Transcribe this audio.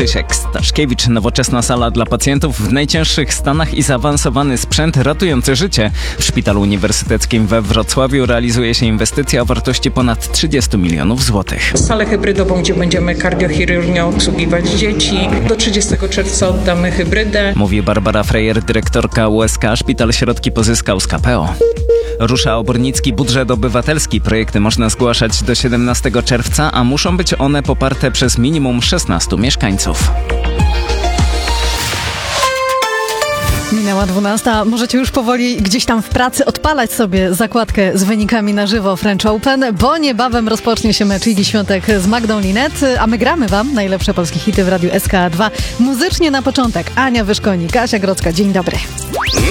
Krzysiek Staszkiewicz. Nowoczesna sala dla pacjentów w najcięższych stanach i zaawansowany sprzęt ratujący życie. W Szpitalu Uniwersyteckim we Wrocławiu realizuje się inwestycja o wartości ponad 30 milionów złotych. Salę hybrydową, gdzie będziemy kardiochirurgią obsługiwać dzieci. Do 30 czerwca oddamy hybrydę. Mówi Barbara Frejer, dyrektorka USK. Szpital środki pozyskał z KPO. Rusza Obornicki Budżet Obywatelski. Projekty można zgłaszać do 17 czerwca, a muszą być one poparte przez minimum 16 mieszkańców. Minęła 12. Możecie już powoli gdzieś tam w pracy odpalać sobie zakładkę z wynikami na żywo French Open, bo niebawem rozpocznie się mecz Igi Świątek z Magdą Linet, a my gramy wam najlepsze polskie hity w Radiu SK2. Muzycznie na początek Ania Wyszkonik, Kasia Grodzka. Dzień dobry.